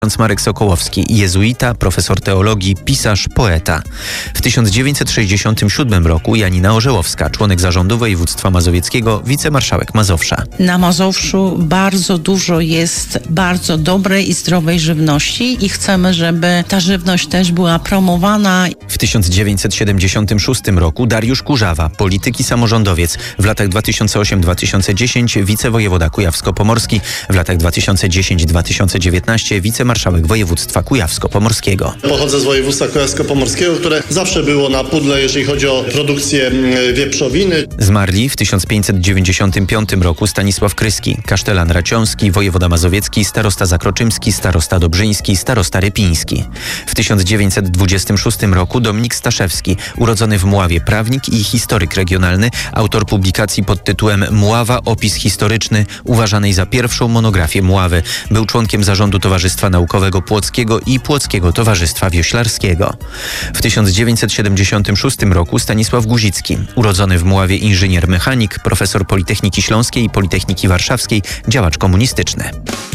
Marek Sokołowski, jezuita, profesor teologii, pisarz, poeta. W 1967 roku Janina Orzełowska, członek zarządu województwa mazowieckiego, wicemarszałek Mazowsza. Na Mazowszu bardzo dużo jest bardzo dobrej i zdrowej żywności i chcemy, żeby ta żywność też była promowana. W 1976 roku Dariusz Kurzawa, polityk i samorządowiec, w latach 2008-2010 wicewojewoda kujawsko-pomorski, w latach 2010-2019 wicemarszałek województwa kujawsko-pomorskiego. Pochodzę z województwa kujawsko-pomorskiego, które zawsze było na pudle, jeżeli chodzi o produkcję wieprzowiny. Zmarli w 1595 roku Stanisław Kryski, kasztelan raciąski, wojewoda mazowiecki, starosta zakroczymski, starosta dobrzyński, starosta rypiński. W 1926 roku Dominik Staszewski, urodzony w Mławie, prawnik i historyk regionalny, autor publikacji pod tytułem Mława – opis historyczny, uważanej za pierwszą monografię Mławy. Był członkiem zarządu Towarzystwa Naukowego Płockiego i Płockiego Towarzystwa Wioślarskiego. W 1976 roku Stanisław Guzicki, urodzony w Mławie inżynier mechanik, profesor Politechniki Śląskiej i Politechniki Warszawskiej, działacz komunistyczny.